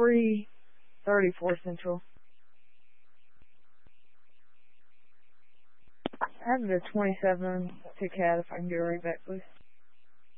3:34 Central. I have the 27 to CAD if I can get it right back, please.